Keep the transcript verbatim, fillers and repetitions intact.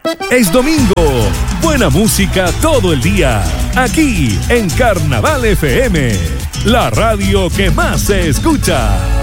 Es domingo. Buena música todo el día. Aquí en Carnaval F M. La radio que más se escucha.